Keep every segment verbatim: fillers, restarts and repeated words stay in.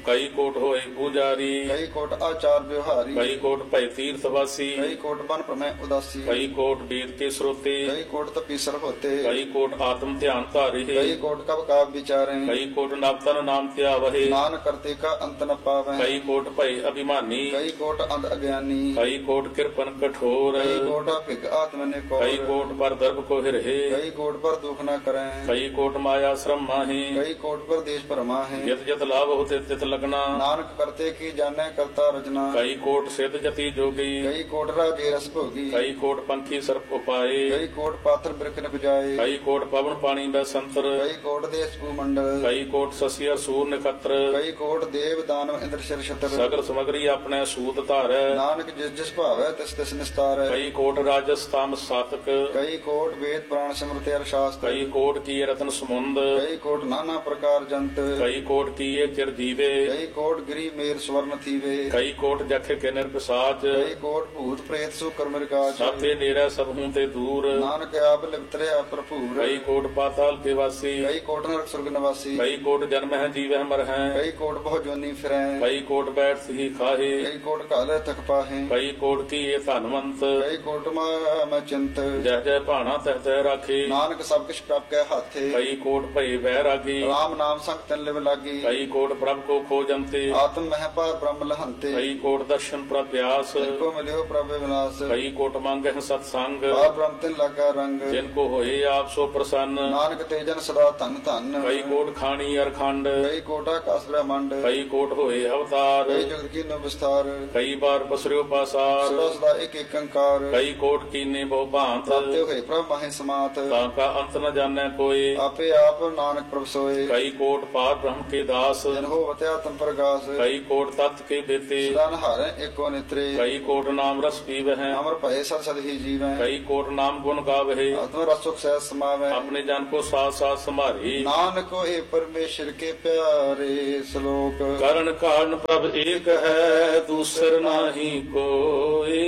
ਕਈ ਕੋਟ ਹੋਏ ਪੂਜਾਰੀ ਕਈ ਕੋਟ ਆਚਾਰ ਵਿਵਹਾਰੀ ਕਈ ਕੋਟ ਭੈ ਤੀਰਥ ਵਾਸੀ ਕਈ ਕੋਟ ਬਨ ਪ੍ਰਮੈ ਉਦਾਸੀ ਕਈ ਕੋਟ ਵੇਦ ਕੇ ਸਰੋਤੇ ਕਈ ਕੋਟ ਤਪੀਸਰ ਹੋਤੇ ਕਈ ਕੋਟ ਆਤਮ ਧਿਆਨ ਧਾਰੇ ਕਈ ਕੋਟ ਕਬ ਕਾਬ ਵਿਚਾਰੇ ਕਈ ਕੋਟ ਨਵਤਨ ਨਾਮ ਧਿਆਵਹਿ ਨਾਨਕ ਕਰਤੇ ਕਾ ਅੰਤ ਨ ਪਾਵੈ ਕਈ ਕੋਟ ਭੈ ਅਭਿਮਾਨੀ ਕਈ ਕੋਟ ਅੰਧ ਅਗਿਆਨੀ ਕਈ ਕੋਟ ਕਿਰਪਨ ਕਠੋਰ ਕਈ ਕੋਟ ਭਿਗ ਆਤਮ ਨੇ ਕੋ ਕਈ ਕੋਟ ਪਰ ਦਰਬ ਕੋ ਹਿਰਹਿ ਕਈ ਕੋਟ ਪਰ ਦੁਖ ਨ ਕਰੈ ਕਈ ਕੋਟ ਮਾਇਆ ਸ਼ਰਮ ਮਾਹੀ ਕਈ ਕੋਟ ਪਰ ਦੇਸ਼ ਭਰਮਾ ਹੈ ਜਿਤ ਜਿਤ ਲਾਭ ਹੋਤੇ ਤਿਤ ਲਗਨਾ ਨਾਨਕ ਕਰਤੇ ਕੀ ਜਾਣੈ ਕਰਤਾ ਰਚਨਾ ਕਈ ਕੋਟ ਸਿੱਧ ਜਤੀ ਜੋਗੀ ਕਈ ਕੋਟ ਰਾਜੇ ਰਸ ਭੋਗੀ ਕਈ ਕੋਟ ਪੰਖੀ ਸਰਪ ਉਪਾਏ ਕਈ ਕੋਟ ਪਾਤਰ ਬਿਰਖ ਨ ਬੁਝਾਏ ਕਈ ਕੋਟ ਪਵਨ ਪਾਣੀ ਬੈ ਸੰਤਰ ਕਈ ਕੋਟ ਦੇਸ ਭੂਮੰਡਲ ਕਈ ਕੋਟ ਸਸੀ ਅਸੂਰ ਨਖਤਰ ਕਈ ਕੋਟ ਦੇਵ ਦਾਨਵ ਇੰਦਰ ਸ਼ਰ ਛਤਰ ਸਗਲ ਸਮਗਰੀ ਆਪਣੇ ਸੂਤ ਧਾਰੈ ਨਾਨਕ ਜਿਸ ਜਿਸ ਭਾਵੈ ਤਿਸ ਤਿਸ ਨਿਸਤਾਰੈ ਕਈ ਕੋਟ ਰਾਜਸਥਾਨ ਸਾਤਕ ਕਈ ਕੋਟ ਵੇਦ ਪੁਰਾਣ ਸਿਮਰਤਿ ਅਰ ਸ਼ਾਸਤਰ ਕਈ ਕੋਟ ਕੀ ਰਤਨ ਸਮੁੰਦ ਕਈ ਕੋਟ ਨਾਨਾ ਪ੍ਰਕਾਰ ਜੰਤ ਕਈ ਕੋਟ ਕੀਏ ਚਿਰ ਜੀਵੇ ਕਈ ਕੋਟ ਗਰੀ ਮੇਰ ਸਵਰਨ ਥੀਵੇ ਕਈ ਕੋਟ ਜਖ ਕੇ ਨਿਰਪਸਾਚ ਕਈ ਕੋਟ ਭੂਤ ਪ੍ਰੇਤ ਸੋ ਕਰਮ ਰਿਕਾਜ ਸਾਥੇ ਨੇਰਾ ਸਭ ਹੂੰ ਤੇ ਦੂਰ ਨਾਨਕ ਆਪ ਲਿਵਤਰਿਆ ਭਰਪੂਰ ਕਈ ਕੋਟ ਪਾਤਾਲ ਕੇ ਵਾਸੀ ਕਈ ਕੋਟ ਨਰਕ ਸੁਰਗ ਨਿਵਾਸੀ ਕਈ ਕੋਟ ਜਨਮ ਹੈ ਜੀਵਹਿ ਮਰ ਹੈ ਕਈ ਕੋਟ ਬਹੁ ਜੋਨੀ ਫਿਰੈ ਕਈ ਕੋਟ ਬੈਠ ਸਹੀ ਖਾਹੇ ਕਈ ਕੋਟ ਕਾਲੇ ਤਕ ਪਾਹੇ ਕਈ ਕੋਟ ਕੀਏ ਧਨਵੰਤ ਕਈ ਕੋਟ ਮੈਂ ਚਿੰਤ ਜਹ ਜਹ ਭਾਣਾ ਤਹ ਤਹ ਰਾਖੇ ਨਾਨਕ ਸਭ ਕਿਛ ਪ੍ਰਭ ਕੈ ਹਾਥੇ ਕਈ ਕੋਟ ਭਏ ਬਹਿ ਰਾਗੀ ਰਾਮ ਨਾਮ ਸੰਗ ਤਨ ਲਿਵ ਲਾਗੀ ਕਈ ਕੋਟ ਪ੍ਰਭ ਕੋ ਖੋਜੰਤੇ ਆਤਮ ਮਹਿ ਪਾਰ ਬ੍ਰਹਮ ਲਹੰਤੇ ਕਈ ਕੋਟ ਦਰਸ਼ਨ ਪ੍ਰਭ ਪਿਆਸ ਕੋ ਮਿਲਿਓ ਪ੍ਰਭ ਵਿਨਾਸ਼ ਕਈ ਕੋਟ ਮੰਗਹਿ ਸਤ ਸੰਗ ਪਾਰ ਬ੍ਰਹਮ ਤਿਨ ਲਾਗਾ ਰੰਗ ਜਿਨ ਕੋ ਹੋਏ ਆਪ ਸੋ ਪ੍ਰਸੰਨ ਨਾਨਕ ਤੇ ਜਨ ਸਦਾ ਧਨ ਧਨ ਕਈ ਕੋਟ ਖਾਣੀ ਅਰਖੰਡ ਕਈ ਕੋਟ ਆਕਾਸ ਬ੍ਰਹਮੰਡ ਕਈ ਕੋਟ ਹੋਏ ਅਵਤਾਰ ਕਈ ਜਗਤ ਕੀ ਨੋ ਵਿਸਤਾਰ ਕਈ ਬਾਰ ਪਸਰਿਓ ਪਾਸਾਰ ਸਦਾ ਸਦਾ ਇੱਕ ਇੱਕ ਅੰਕਾਰ ਕਈ ਕੋਟ ਕੀਨੇ ਬਹੁ ਭਾਂਤ ਤਾਤੇ ਹੋਏ ਪ੍ਰਭ ਮਾਹੇ ਸਮਾਤ ਤਾਂ ਕਾ ਅੰਤ ਨ ਜਾਣੈ ਕੋਏ ਆਪੇ ਆਪ ਨਾਨਕ ਪ੍ਰਭ ਸੋਏ ਕਈ ਕੋਟ ਪਾਰ ਬ੍ਰਹਮ ਕੇ ਦਾਸ ਜਨ ਹੋ ਵਤਿਆ ਤਮ ਪ੍ਰਗਾਸ ਕਈ ਕੋਟ ਤਤ ਕੇ ਦੇਤੇ ਸਦਾ ਨਹਾਰੈ ਏਕੋ ਨਿਤਰੇ ਕਈ ਕੋਟ ਨਾਮ ਰਸ ਪੀਵਹਿ ਅਮਰ ਭਏ ਸਦ ਸਦ ਹੀ ਜੀਵੈ ਕਈ ਕੋਟ ਨਾਮ ਗੁਣ ਗਾਵਹਿ ਆਤਮ ਰਸੁਖ ਸਹਿ ਸਮਾਵੈ ਆਪਣੇ ਜਨ ਕੋ ਸਾਥ ਸਾਥ ਸੰਭਾਰੀ ਨਾਨਕ ਹੋਏ ਪਰਮੇਸ਼ਰ ਕੇ ਪਿਆਰੇ ਸ਼ਲੋਕ ਕਰਨ ਕਾਰਨ ਪ੍ਰਭ ਏਕ ਹੈ ਦੂਸਰ ਨਾਹੀ ਕੋਏ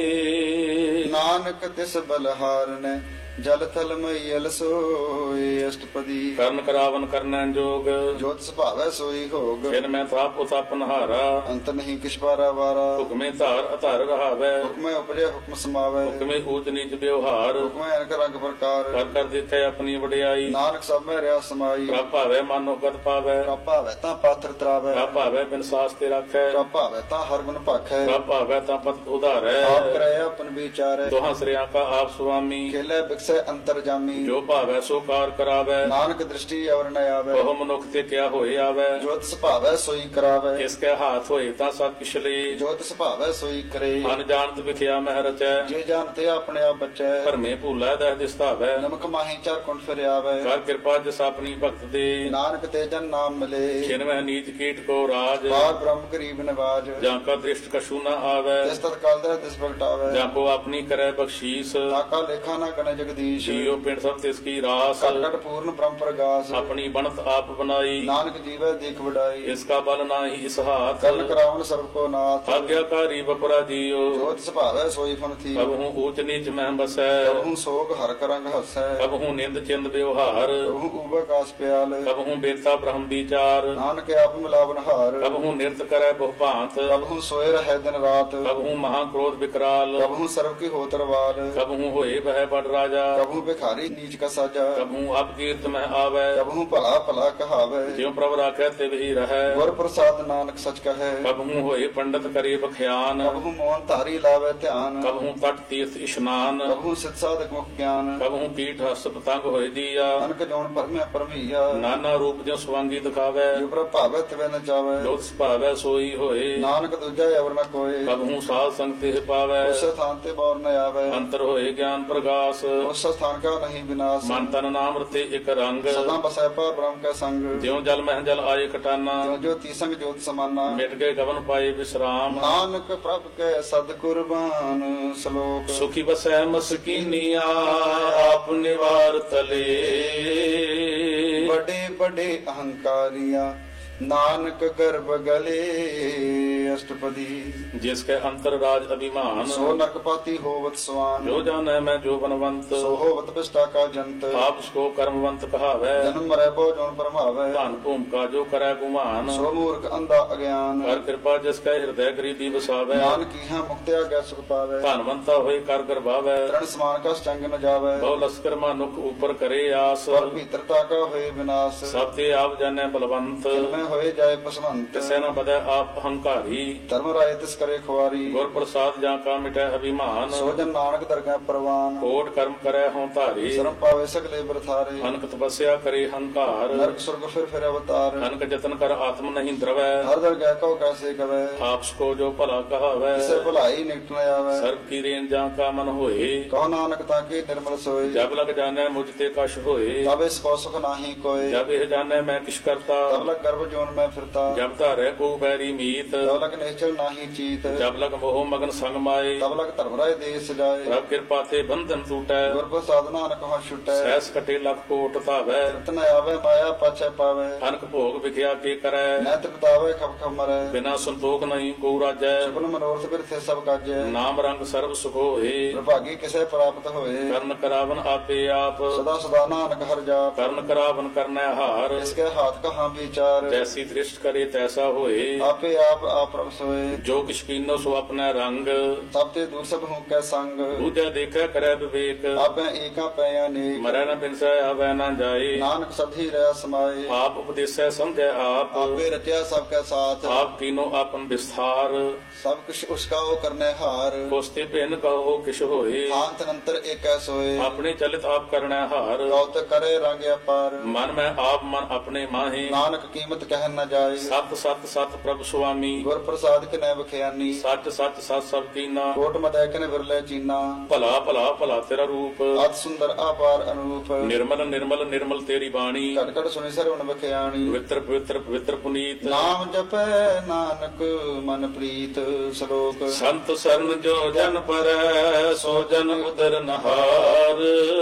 ਨਾਨਕ ਤਿਸ ਬਲਹਾਰਨੈ ਜਲ ਥਲ ਮਈਲ ਸੋਏ ਅਸ਼ਟਪਦੀ ਕਰਨ ਕਰਾਵਨ ਕਰਨੈ ਜੋਗ ਜੋਤ ਸੁਭਾਵੈ ਸੋਈ ਹੋਗ ਫਿਰ ਮੈਂ ਤਾਪ ਉਤਾਪ ਨਹਾਰਾ ਅੰਤ ਨਹੀਂ ਕਿਛ ਪਾਰਾ ਵਾਰਾ ਹੁਕਮੇ ਧਾਰ ਅਧਾਰ ਰਹਾਵੈ ਹੁਕਮੈ ਉਪਜੈ ਹੁਕਮ ਸਮਾਵੈ ਹੁਕਮੇ ਊਚ ਨੀਚ ਵਿਵਹਾਰ ਹੁਕਮੈ ਅਨਕ ਰੰਗ ਪ੍ਰਕਾਰ ਕਰ ਕਰ ਦਿੱਤੇ ਆਪਣੀ ਵਡਿਆਈ ਨਾਨਕ ਸਭ ਮੈਂ ਰਿਆ ਸਮਾਈ ਪ੍ਰਭ ਭਾਵੈ ਮਾਨੋ ਗਤ ਪਾਵੈ ਪ੍ਰਭ ਭਾਵੈ ਤਾਂ ਪਾਤਰ ਤਰਾਵੈ ਪ੍ਰਭ ਭਾਵੈ ਬਿਨ ਸਾਸ ਤੇ ਰੱਖੈ ਪ੍ਰਭ ਭਾਵੈ ਤਾਂ ਹਰ ਗੁਣ ਭਾਖੈ ਪ੍ਰਭ ਭਾਵੈ ਤਾਂ ਪਤ ਉਧਾਰੈ ਆਪ ਕਰੈ ਆਪਨ ਵਿਚਾਰੈ ਦੋਹਾਂ ਸ੍ਰਿਆਂ ਕਾ ਆਪ ਸੁਆਮੀ ਖੇਲੇ ਬਿਕਸੈ ਅੰਤਰ ਜਾਮੀ ਜੋ ਭਾਵੈ ਸੋ ਕਾਰ ਕਰਾਵੈ ਨਾਨਕ ਦ੍ਰਿਸ਼ਟੀ ਅਵਰ ਨ ਆਵੈ ਬਹੁ ਮਨੁੱਖ ਤੇ ਕਿਆ ਹੋਏ ਆਵੈ ਜੋਤ ਸੁਭਾਵੈ ਸੋਈ ਕਰਾਵੈ ਕਿਸ ਕੈ ਹਾਥ ਹੋਏ ਤਾਂ ਸਭ ਕਿਛ ਲੇ ਜੋਤ ਸੁਭਾਵੈ ਸੋਈ ਕਰੇ ਅਨਜਾਣਤ ਵਿਖਿਆ ਮਹਿ ਰਚੈ ਜੇ ਜਾਣਤੇ ਆਪਣੇ ਆਪ ਬਚੈ ਭਰਮੇ ਭੂਲਾ ਦਹਿ ਦਿਸਤਾਵੈ ਨਮਕ ਮਾਹੀ ਚਾਰ ਕੁੰਠ ਫਿਰ ਆਵੈ ਕਰ ਕਿਰਪਾ ਜਿਸ ਆਪਣੀ ਭਗਤ ਦੇ ਨਾਨਕ ਤੇ ਜਨ ਨਾਮ ਮਿਲੇ ਛਿਨਵੈ ਨੀਚ ਕੀਟ ਕੋ ਰਾਜ ਬਾਰ ਬ੍ਰਹਮ ਗਰੀਬ ਨਿਵਾਜ ਜਾਂ ਕਾ ਦ੍ਰਿਸ਼ਟ ਕਛੂ ਨ ਆਵੈ ਜਿਸ ਤਤ ਕਾਲ ਦਾ ਦਿਸ ਪ੍ਰਗਟਾਵੈ ਜਾਂ ਕੋ ਆਪਣੀ ਕਰੈ ਬਖਸ਼ੀਸ ਤਾਕਾ ਲੇਖਾ ਨਾ ਕਨੇ ਜਗਦੀਸ਼ ਜੀਉ ਪਿੰਡ ਸਭ ਤਿਸ ਕੀ ਰਾਸ ਕਟ ਕਟ ਪੂਰਨ ਬ੍ਰਹਮ ਪ੍ਰਗਾਸ ਆਪਣੀ ਬਣਤ ਆਪ ਬਣਾਈ ਨਾਨਕ ਜੀਵੈ ਦੇਖ ਵਡਾਈ ਇਸ ਕਾ ਬਲ ਨਾਹੀ ਇਸ ਹਾਥ ਕਰਨ ਕਰਾਵਨ ਸਰਬ ਕੋ ਨਾਥ ਆਗਿਆਕਾਰੀ ਬਪਰਾ ਜੀਉ ਜੋਤ ਸੁਭਾਵੈ ਸੋਈ ਫਨ ਥੀ ਕਬ ਹੂੰ ਊਚ ਨੀਚ ਮਹਿ ਬਸੈ ਕਬਹੂ ਸੋਗ ਹਰ ਕਰੰਗ ਹਸੈ ਕਬ ਹੂੰ ਨਿੰਦ ਚਿੰਦ ਵਿਵਹਾਰ ਕਬਹੂ ਉਬਕਾਸ ਪਿਆਲ ਕਬ ਹੂੰ ਬੇਤਾ ਬ੍ਰਹਮ ਵਿਚਾਰ ਨਾਨਕ ਆਪ ਮਿਲਾਵਨ ਹਾਰ ਕਬ ਹੂੰ ਨਿਰਤ ਕਰੈ ਬਹੁ ਭਾਂਤ ਕਬਹੂ ਸੋਏ ਰਹਿ ਦਿਨ ਰਾਤ ਕਬ ਹੂੰ ਮਹਾ ਕ੍ਰੋਧ ਵਿਕਰਾਲ ਕਬਹੂ ਸਰਬ ਕੀ ਹੋਤਰ ਵਾਲ ਕਬ ਹੂੰ ਹੋਏ ਬਹਿ ਬੜ ਰਾਜਾ ਕਬਹੂ ਭਿਖਾਰੀ ਨੀਚ ਕਾ ਸਾਜਾ ਕਬ ਹੂੰ ਅਪ ਕੀਰਤ ਮਹਿ ਆਵੈ ਕਬਹੂ ਭਲਾ ਭਲਾ ਕਹਾਵੈ ਜਿਉ ਪ੍ਰਭ ਰਾਖੈ ਤੇ ਵਹੀ ਰਹੈ ਗੁਰ ਪ੍ਰਸਾਦ ਨਾਨਕ ਸਚ ਕਹੈ ਕਬ ਹੂੰ ਹੋਏ ਪੰਡਤ ਕਰੇ ਬਖਿਆਨ ਕਬਹੂ ਮੋਹਨ ਧਾਰੀ ਲਾਵੈ ਧਿਆਨ ਕਬ ਹੂੰ ਤਟ ਤੀਰਥ ਇਸ਼ਨਾਨ ਕਬਹੂ ਸਿਧ ਸਾਧਕ ਮੁਖ ਗਿਆਨ ਕਬ ਹੂੰ ਕੀਟ ਹਸ ਪਤੰਗ ਹੋਏ ਦੀਆ ਅਨਕ ਜੋਨ ਪਰਮਿਆ ਪਰਮਈਆ ਨਾਨਾ ਰੂਪ ਜਿਉ ਸਵਾਂਗੀ ਦਿਖਾਵੈ ਜੋ ਪ੍ਰਭ ਭਾਵੈ ਤਿਵੈ ਨ ਜਾਵੈ ਜੋਤ ਸੁਭਾਵੈ ਸੋਈ ਹੋਏ ਨਾਨਕ ਦੂਜਾ ਅਵਰ ਨ ਕੋਏ ਕਬ ਹੂੰ ਸਾਧ ਸੰਗ ਤੇ ਪਾਵੈ ਉਸ ਸਥਾਨ ਤੇ ਬੌਰ ਨ ਆਵੈ ਅੰਤਰ ਹੋਏ ਗਿਆਨ ਪ੍ਰਗਾਸ ਉਸ ਸਥਾਨ ਕਾ ਨਹੀਂ ਵਿਨਾਸ਼ ਮਨ ਤਨ ਨਾਮ ਰਤੇ ਇਕ ਰੰਗ ਸਦਾ ਬਸੈ ਪਾ ਬ੍ਰਹਮ ਕੈ ਸੰਗ ਜਿਉ ਜਲ ਮਹਿ ਜਲ ਆਏ ਕਟਾਨਾ ਜੋ ਜੋ ਤੀਸੰਗ ਜੋਤ ਸਮਾਨਾ ਮਿਟ ਗਏ ਗਵਨ ਪਾਏ ਵਿਸਰਾਮ ਨਾਨਕ ਪ੍ਰਭ ਕੈ ਸਦ ਕੁਰਬਾਨ ਸ਼ਲੋਕ ਸੁਖੀ ਬਸੈ ਮਸਕੀਨੀਆ ਆਪ ਨਿਵਾਰ ਤਲੇ ਬੜੇ ਬੜੇ ਅਹੰਕਾਰੀਆਂ ਨਾਨਕ ਗਰਭ ਗਲੇ अष्टपदी। जिसके अंतर राज अभिमान, सो नरकपाती होवत स्वान, जो जाने मैं जो बनवंत, सो होवत पिष्टा का जंत। आप उसको कर्मवंत कहावै, जन्म मरै बो जोन परमावै, धन भूम का जो करे गुमान। सो मूर्ख अंधा अज्ञान, कर कृपा जिसके हृदय गरीबी बसावै, ज्ञान की है मुक्ति आज्ञा सुख पावै। धनवंता होए कर गर्भावै, तरण समान का चंग न जावै, बहु लश्कर मानुख ऊपर करे आस। पर भीतरता का होए विनाश, सब ते आप जाने बलवंत, में होए जाए पसवंत। तिसै न बदै आप अहंकारी, धर्म राय तिस करे खुआरी, गुर प्रसाद जा का मिटै अभिमान। सो जन नानक दरगह परवान, कोट कर्म करे हों धारी, शर्म पावे सगले बरथारे। अनक तपस्या करे हंकार, नरक स्वर्ग फिर फिर अवतार, अनक जतन कर आत्म नहीं द्रवै। हर दरगह को कैसे कवै, आपको जो भला कहावै, जिसे भलाई निकट न आवै। सर्व की रेन जा का मन होए, कहो नानक ताके निर्मल सोए, जब लग जाने मुझ ते कश होए। तब इस को सुख नाही कोय, जब यह जाने मैं किस करता, तब लग गर्भ जोन में फिरता। जब धारे को बैरी मीत, तब लग निश्चल नाही चीत, जब लग मोह मगन संग माए। तब लग धर्म राय देश जाए। प्रभ कृपा ते बंधन टूटै, गुर प्रसाद नानक हो छुटै, सहस कटे लख कोट धावै। तृप्त न आवे माया पाछे पावे, अनक भोग विख्या के करै, न तृप्तावे खप खप मरै। बिना संतोख नहीं को राजै। सुपन मनोरथ बिरथे सब काजै, नाम रंग सर्व सुख होए, प्रभागी किसे प्राप्त होए। कर्ण करावन आपे आप, सदा सदा नानक हर जाप, कर्ण करावन करनै हार। इसके हाथ कहाँ विचार, जैसी दृष्ट करे तैसा होए, आपे आप आप प्रभ सोए। जो किछ कीनो सो अपना रंग, सब ते दूर सब हूँ कै संग, दूजा देखै करै विवेक। आपे एका पै अनेक, मरै न बिनसै आवै न जाए, नानक सधी रह समाए। आप उपदेसै समझै आप, आपे रचा सबके साथ, आप कीनो आपन विस्तार। सब कुछ उसका वो करने हार, कोस्ते भिन्न कहो किश होए, अंत अंतर एक सोए। अपने चलित आप करनै हार। गौत करे रंग अपार, मन में आप मन अपने माहे, नानक कीमत कह न जाए। सत सत सत प्रभु स्वामी, गुर प्रसाद के नैव खयानी, सच सच सत सब कीना। कोट मदै कन विरले चीना, भला भला भला तेरा रूप, अत सुंदर अपार अनूप। निर्मल निर्मल निर्मल तेरी बाणी, कट कट सुनि सरवण बखयानी। पवित्र पवित्र पवित्र पुनीत, नाम जपै नानक मन प्रीत। श्लोक, संत शरण जो जन परੈ, सो जन उदर नहार।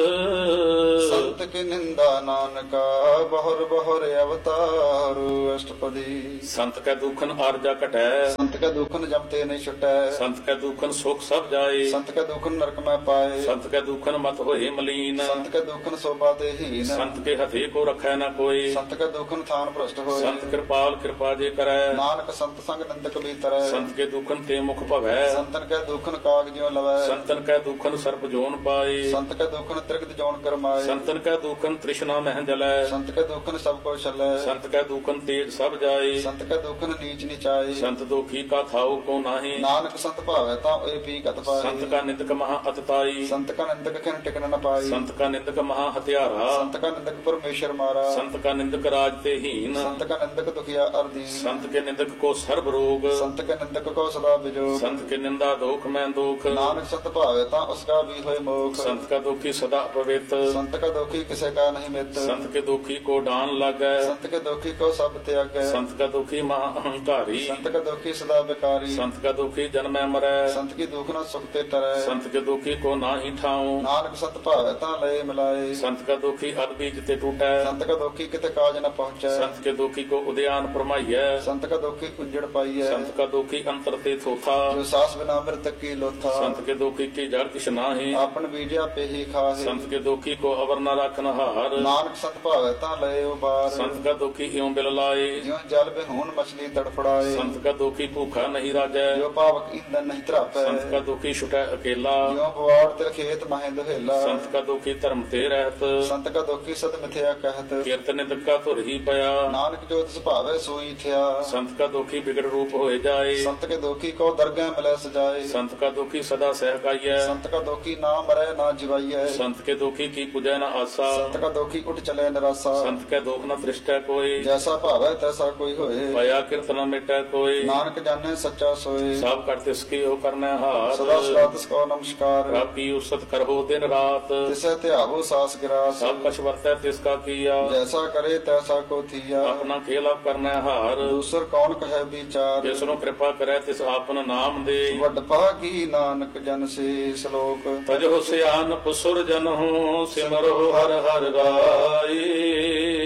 संत की निंदा नानका, बहुर बहुर अवतार। अष्टपदी। संत कै दुखन आरजा घटै, संत के दुखन जब ते नहीं छुटै, संत कै दुखन सुख सब जाए। संत के दुखन नरक में पाए, संत कै दुखन मत होए मलीन, संत के दुखन शोभा ते हीन। संत के हथे को रखै न कोई, संत के दुखन थान भ्रष्ट होए, संत कृपाल कृपा जे करै। नानक संत संग निंदक भीतर, संत के दुखन ते मुख भवै, संतन के दुखन काग ज्यों लवै। संतन कै दुखन सर्प जोन पाए। संत के दुखन त्रिगत जोन करमाए, संतन कै दुखन तृष्णा मह जलै। संत के दुखन सब को छलै, संत कै दुखन तेज सब जाए। संत के दुखन नीच नीचाए। संत दुखी का थाऊ को नाही, नानक संत भावै ता ओए पी कत पाए। संत का निंदक महा अतताई, संत का निंदक खिन टिकन न पाई। संत का निंदक महा हत्यारा, संत का निंदक परमेश्वर मारा। संत का निंदक राज ते हीन, संत का निंदक दुखिया अर्दीन। संत के निंदक को सर्व रोग। संत के निंदक को सदा बिजोग, संत के निंदा दोख में दुख। नानक संत भावै ता उसका भी होए मोख। संत का दुखी सदा पवित्र, संत का दुखी किसे का नहीं मित। संत के दुखी को डान लागै। संत के दुखी को सब त्यागै, संत का दुखी महा अहंकारी, संत का दुखी सदा बेकारी। संत का दुखी जन्मै मरै, संत की दुख न सुख ते तरै। संत के दुखी को नाही ठाऊं। नानक संत भावै ता लय मिलाए, संत का दुखी अद बीज ते टूटै। संत का दुखी किते काज न पहुँचै। संत के दुखी को उद्यान परमाइयै। संत का दुखी उजड़ पाइयै, संत का दुखी अंतर ते थोथा। जो सास बिना मृतक की लोथा। संत के दुखी की जड़ किछ नाहि, आपन बीजा पे ही खाहे। संत के दुखी को अवर न राखन हार। नानक संत भावै ता लय उबार, संत का दुखी इਉਂ बिल लाए। ज्यों जल बिहून मछली तड़फड़ाए। संत का दुखी भूखा नहीं राजै। जो पावक ईंधन नहीं त्रापै। संत का दुखी छुटै अकेला। ज्यों बुआड़ तिर खेत माहे दुहेला। संत का दुखी धर्म ते रहत। संत का दुखी सद मिथ्या कहत। कीर्तन निंदक का धुर ही पया। नानक जो तिस भावै सोई थिया। संत का दुखी बिगड़ रूप होए जाए। संत के दुखी को दरगाह मिलै सजाए। संत का दुखी सदा सहकाइयै। संत का दुखी ना मरै ना जिवाइयै। संत के दुखी की पूजै न आसा। संत का दुखी उठ चले निरासा। संत के दुख न दृष्टै कोई। जैसा भावै तैसा कोई होए। पया कीर्तन न मिटै कोई। नानक जाने सच्चा सोए। सब कर तिसकी हो करनै हार। सदा सदा तिसको नमस्कार। रब की उसत करहो दिन रात। तिसे त्यागो सास गिरास। सब कछ वर्तै तिसका किया। जैसा करे तैसा को थिया। अपना खेला करनै हार। दूसर कौन कहे विचार। जिसनु कृपा करै तिस आपन नाम दे। वड भागी नानक जन से। श्लोक, तजो सियान पुसुर जनहु सिमरो हर हर राई। एक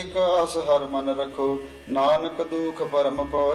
ਏਕ ਆਸ ਹਰ ਮਨ ਰਖੋ ਨਾਨਕ ਦੁਖ ਪਰਮ ਪਉ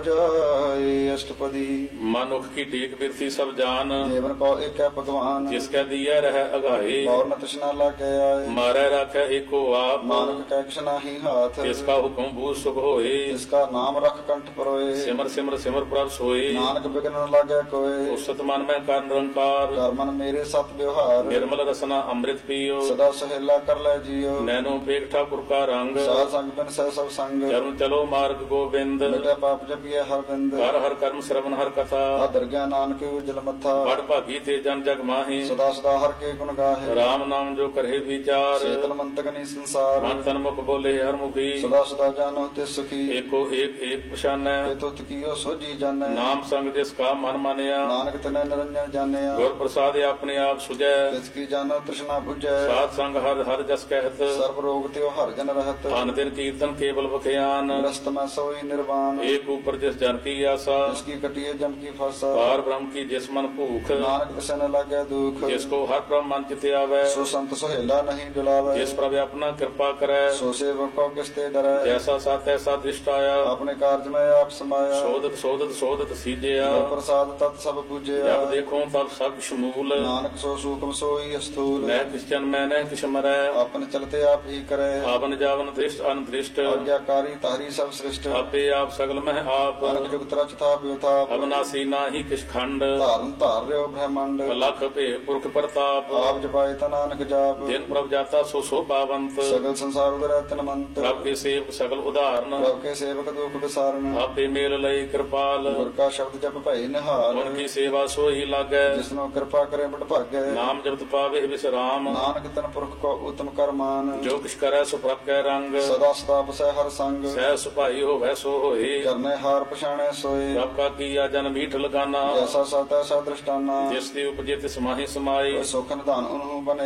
ਜਾਏ। ਅਸ਼ਟਪਦੀ ਮਨੁੱਖ ਕੀ ਟੇਕ ਬਿਰਤੀ ਸਭ ਜਾਨ ਜੀਵਨ ਕੋ ਏਕੈ ਭਗਵਾਨ ਜਿਸ ਕੈ ਦੀਐ ਰਹਿ ਅਗਾਏ ਔਰ ਨ ਤ੍ਰਿਸ਼ਨਾ ਲਾਗੈ ਆਏ। ਮਾਰੈ ਰਾਖੈ ਏਕੋ ਆਪ ਨਾਨਕ ਕੈ ਕਿਛ ਨਾਹੀ ਹਾਥ ਤਿਸ ਕਾ ਹੁਕਮ ਬੂਝ ਸੁਖ ਹੋਏ ਜਿਸ ਕਾ ਨਾਮ ਰਖ ਕੰਠ ਪਰੋਏ। ਸਿਮਰ ਸਿਮਰ ਸਿਮਰ ਪ੍ਰਭ ਸੋਏ ਨਾਨਕ ਬਿਗਨ ਨ ਲਾਗੈ ਕੋਏ ਉਸਤ ਮਨ ਮੈਂ ਕਰ ਨਿਰੰਕਾਰ ਕਰ ਮਨ ਮੇਰੇ ਸਤ ਵਿਵਹਾਰ ਨਿਰਮਲ ਰਸਨਾ ਅੰਮ੍ਰਿਤ ਪੀਓ ਸਦਾ ਸਹੇਲਾ ਕਰ ਲੈ ਜੀਓ। ਨੈਨੋ ਪੇਖ ਠਾਕੁਰ ਕਾ ਰੰਗ ਸਾਧ ਸੰਗ ਬਿਨ ਸਹਿ ਸਭ ਸੰਗ ਚਰਨ ਚਲੋ ਮਾਰਗ ਗੋਬਿੰਦ ਮਿਟੈ ਪਾਪ ਜਪੀਐ ਹਰ ਬਿੰਦ। ਹਰ ਹਰ ਕਰਮ ਸ਼ਰਵਨ ਹਰ ਕਥਾ ਆਦਰ ਗਿਆ ਨਾਨਕ ਉਜਲ ਮੱਥਾ ਬੜ ਭਾਗੀ ਤੇ ਜਨ ਜਗ ਮਾਹੀ ਸਦਾ ਸਦਾ ਹਰ ਕੇ ਗੁਣ ਗਾਹੇ। ਰਾਮ ਨਾਮ ਜੋ ਕਰੇ ਵਿਚਾਰ ਚੇਤਨ ਮੰਤਕ ਨੀ ਸੰਸਾਰ ਮਨ ਤਨ ਮੁਖ ਬੋਲੇ ਹਰ ਮੁਖੀ ਸਦਾ ਸਦਾ ਜਾਨੋ ਤੇ ਸੁਖੀ। ਏਕੋ ਏਕ ਏਕ ਪਛਾਨੈ ਇਹ ਤੁਤ ਕੀਓ ਸੋਜੀ ਜਾਣੈ ਨਾਮ ਸੰਗ ਜਿਸ ਕਾ ਮਨ ਮਾਨਿਆ ਨਾਨਕ ਤਨੈ ਨਿਰੰਜਨ ਜਾਣਿਆ। ਗੁਰ ਪ੍ਰਸਾਦਿ ਆਪਣੇ ਆਪ ਸੁਜੈ ਤਿਸ ਕੀ ਜਾਣੋ ਤ੍ਰਿਸ਼ਨਾ 부ਜੈ ਸਾਧ ਸੰਗ ਹਰ ਹਰ ਜਸ ਕਹਿਤ ਸਰਬ ਰੋਗ ਤਿਉ ਹਰ ਜਨ ਰਹਤ। ਧਨ ਦਿਨ ਕੀਰਤਨ ਕੇਵਲ ਬਖਿਆਨ ਗ੍ਰਸਤ ਮੈਂ ਸੋਈ ਨਿਰਵਾਨ ਏਕ ਉਪਰ ਜਿਸ ਜਨ ਕੀ ਆਸਾ ਜਿਸ ਕੀ ਕਟਿਏ ਜਮ ਕੀ ਫਾਸਾ। ਪਾਰ ਬ੍ਰਹਮ ਕੀ ਜਿਸ ਮਨ ਭੂਖ ਨਾਨਕ ਤਿਸੈ ਨ ਲਾਗੈ ਦੁਖ ਜਿਸ ਕੋ ਹਰ ਬ੍ਰਹਮ ਮਨ ਚਿਤ ਆਵੈ ਸੋ ਸੰਤ ਸੁਹੇਲਾ ਨਹੀਂ ਡੁਲਾਵੈ। ਜਿਸ ਪ੍ਰਭ ਆਪਣਾ ਕਿਰਪਾ ਕਰੈ ਸੋ ਸੇਵਕ ਕੋ ਕਿਸ ਤੇ ਡਰੈ ਜੈਸਾ ਸਤ ਐਸਾ ਦ੍ਰਿਸ਼ਟ ਆਇਆ ਆਪਣੇ ਕਾਰਜ ਮੈਂ ਆਪ ਸਮਾਇਆ। ਸੋਧਤ ਸੋਧਤ ਸੋਧਤ ਸੀਜਿਆ ਗੁਰ ਪ੍ਰਸਾਦ ਤਤ ਸਭ ਪੂਜਿਆ ਜਬ ਦੇਖੋ ਤਬ ਸਭ ਸ਼ਮੂਲ ਨਾਨਕ ਸੋ ਸੂਖਮ ਸੋਈ ਅਸਥੂਲ। ਮੈਂ ਕਿਸ ਜਨ ਮੈਂ ਨਹਿ ਕਿਛ ਮਰੈ ਆਪਨ ਚਲਤੇ ਆਪ ਹੀ ਕਰੈ ਆਵਨ ਜਾਵਨ ਦ੍ਰਿਸ਼ਟ ਅਨਦ੍ਰਿਸ਼ਟ ਆਗਿਆਕਾਰੀ ਤਾਰੀ ਸਭ ਸ੍ਰਿਸ਼ਟ। ਆਪੇ ਆਪ ਸਗਲ ਮਹਿ ਆਪ ਅਨਕ ਜੁਗਤ ਰਚ ਥਾਪ ਵਿਥਾਪ ਅਬਨਾਸੀ ਨਾਹੀ ਕਿਛ ਖੰਡ ਧਾਰਨ ਧਾਰ ਰਿਓ ਬ੍ਰਹਮੰਡ। ਲਖ ਭੇ ਪੁਰਖ ਪ੍ਰਤਾਪ ਆਪ ਜਪਾਏ ਤਾ ਨਾਨਕ ਜਾਪ ਜਿਨ ਪ੍ਰਭ ਜਾਤਾ ਸੋ ਸੋਭਾਵੰਤ ਸਗਲ ਸੰਸਾਰ ਉਦਰੈ ਤਨਮੰਤ। ਪ੍ਰਭ ਕੇ ਸੇਵਕ ਸਗਲ ਉਦਾਹਰਨ ਪ੍ਰਭ ਕੇ ਸੇਵਕ ਦੁਖ ਵਿਸਾਰਨ ਆਪੇ ਮੇਲ ਲਈ ਕਿਰਪਾਲ ਗੁਰ ਕਾ ਸ਼ਬਦ ਜਪ ਭਈ ਨਿਹਾਲ। ਮਨ ਕੀ ਸੇਵਾ ਸੋਈ ਲਾਗੈ ਜਿਸਨੋ ਕਿਰਪਾ ਕਰੇ ਬਟ ਭਾਗੈ ਨਾਮ ਜਪਤ ਪਾਵੇ ਵਿਸਰਾਮ ਨਾਨਕ ਤਨ ਪੁਰਖ ਕੋ ਉਤਮ ਕਰਮਾਨ। ਜੋ ਕਿਛ ਕਰੈ ਸੋ ਪ੍ਰਭ ਕੈ ਰੰਗ ਸਦਾ ਸਦਾ ਬਸੈ ਹਰ ਸੰਗ ਸਹਿ ਸੁਭਾਈ ਹੋਵੈ ਸੋ ਹੋਏ ਕਰਨੇ ਹਾਰ ਪਛਾਣੈ ਸੋਏ। ਪ੍ਰਭ ਕਾ ਕੀਆ ਜਨ ਮੀਠ ਲਗਾਨਾ ਜੈਸਾ ਸਤ ਐਸਾ ਦ੍ਰਿਸ਼ਟਾਨਾ ਜਿਸ ਦੀ ਉਪਜੇ ਤਿਸ ਮਾਹੀ ਸਮਾਈ ਸੁਖ ਨਿਧਾਨ ਉਹਨੂੰ ਬਨੇ